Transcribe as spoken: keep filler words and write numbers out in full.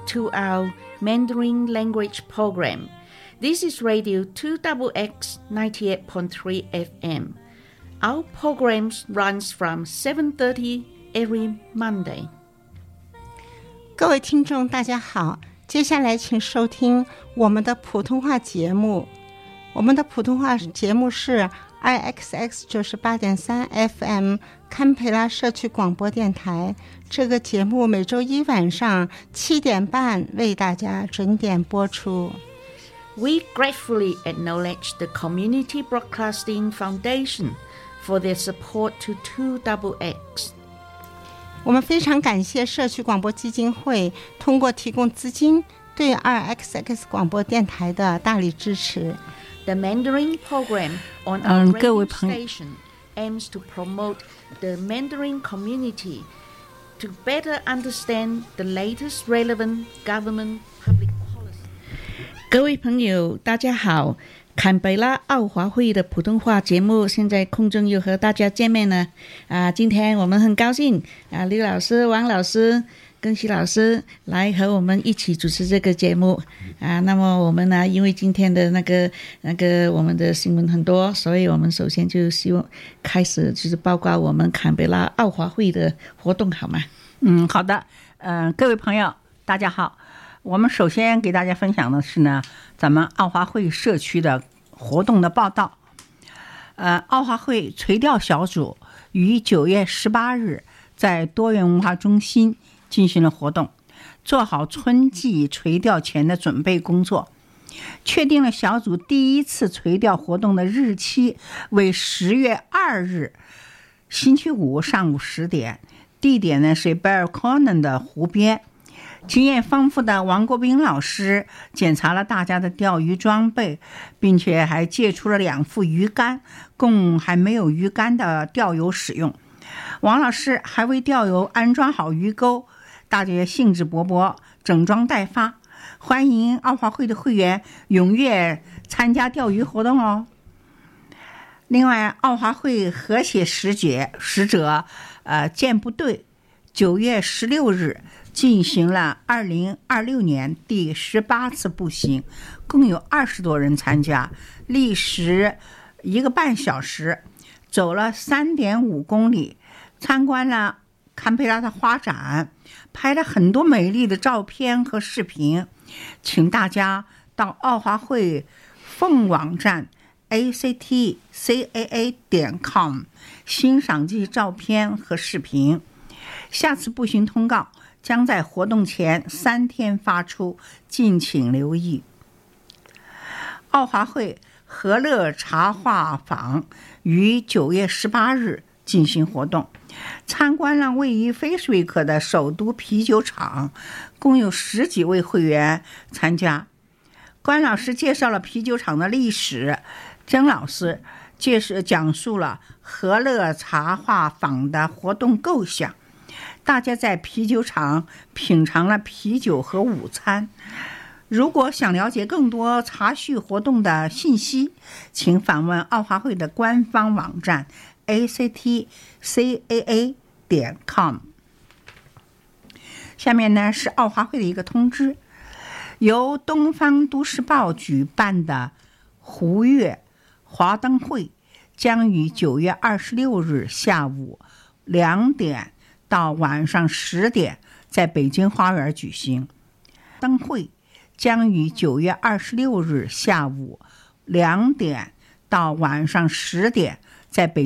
to our Mandarin language program. This is Radio two X X ninety-eight point three F M. Our program runs from seven thirty every Monday. 各位听众大家好，接下来请收听我们的普通话节目。我们的普通话节目是 I X X 九十八点三 F M 堪培拉社区广播电台。这个节目每周一晚上七点半为大家准点播出。 We gratefully acknowledge the Community Broadcasting Foundation for their support to two X X. 我们非常感谢社区广播基金会通过提供资金对 二 X X 广播电台的大力支持。 The Mandarin program on our radio station aims to promote the Mandarin community to better understand the latest relevant government public policy. 各位朋友大家好，坎培拉奥华会的普通话节目现在空中又和大家见面了啊！今天我们很高兴啊，刘老师、王老师、庚希老师来和我们一起主持这个节目啊。那么我们呢，因为今天的那个那个我们的新闻很多，所以我们首先就希望开始就是报告我们坎培拉奥华会的活动，好吗？ 嗯，好的。呃，各位朋友，大家好。我们首先给大家分享的是呢，咱们奥华会社区的活动的报道。呃，奥华会垂钓小组于九月十八日在多元文化中心进行了活动，做好春季垂钓前的准备工作，确定了小组第一次垂钓活动的日期为十月二日星期五上午十点，地点呢是 Balconen 的湖边。经验丰富的王国斌老师检查了大家的钓鱼装备，并且还借出了两副鱼竿，供还没有鱼竿的钓友使用。王老师还为钓友安装好鱼钩，大家兴致勃勃，整装待发。欢迎奥华会的会员踊跃参加钓鱼活动哦。另外，奥华会和谐使节使者呃健步队九月十六日进行了二零二六年第十八次步行，共有二十多人参加，历时一个半小时，走了三点五公里，参观了堪培拉的花展，拍了很多美丽的照片和视频。请大家到奥华会凤网站 A C T C A A 点 com 欣赏这些照片和视频。下次步行通告将在活动前三天发出，敬请留意。奥华会和乐茶话坊于九月十八日进行活动，参观了位于菲斯瑞克的首都啤酒厂，共有十几位会员参加。关老师介绍了啤酒厂的历史，曾老师介绍讲述了和乐茶话坊的活动构想。大家在啤酒厂品尝了啤酒和午餐。如果想了解更多茶叙活动的信息，请访问奥华会的官方网站 A C T C A A 点 com。 下面呢是奥华会的一个通知，由东方都市报举办的湖月华灯会将于九月二十六日下午两点到晚上十点在北京花园举行。灯会将于九月二十六日下午两点到晚上十点在北